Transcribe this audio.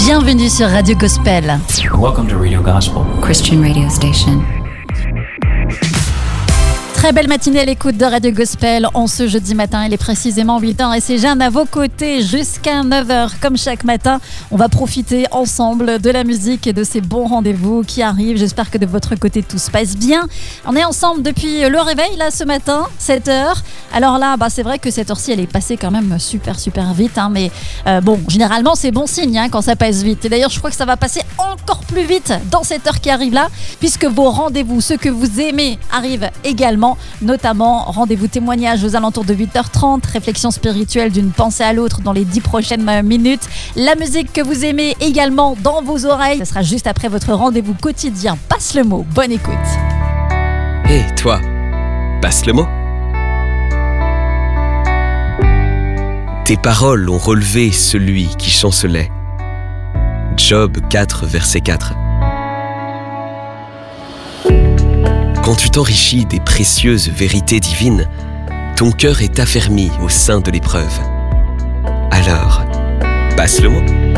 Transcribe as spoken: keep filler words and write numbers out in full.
Bienvenue sur Radio Gospel. Welcome to Radio Gospel, Christian radio station. Très belle matinée à l'écoute de Radio Gospel. En ce jeudi matin, il est précisément huit heures et c'est Jeanne à vos côtés jusqu'à neuf heures. Comme chaque matin, on va profiter ensemble de la musique et de ces bons rendez-vous qui arrivent. J'espère que de votre côté, tout se passe bien. On est ensemble depuis le réveil, là, ce matin, sept heures. Alors là, bah, c'est vrai que cette heure-ci, elle est passée quand même super, super vite. Hein, mais euh, bon, généralement, c'est bon signe hein, quand ça passe vite. Et d'ailleurs, je crois que ça va passer encore plus vite dans cette heure qui arrive là, puisque vos rendez-vous, ceux que vous aimez, arrivent également. Notamment, rendez-vous témoignage aux alentours de huit heures trente, réflexion spirituelle d'une pensée à l'autre dans les dix prochaines minutes. La musique que vous aimez également dans vos oreilles. Ce sera juste après votre rendez-vous quotidien. Passe le mot. Bonne écoute. Hé, hey, toi, passe le mot. Tes paroles ont relevé celui qui chancelait. Job quatre, verset quatre. Quand tu t'enrichis des précieuses vérités divines, ton cœur est affermi au sein de l'épreuve. Alors, passe le mot.